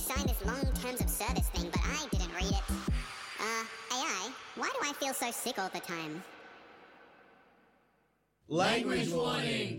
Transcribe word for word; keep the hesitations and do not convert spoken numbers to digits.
signed this long terms of service thing, but I didn't read it. Uh, A I, why do I feel so sick all the time? Language warning!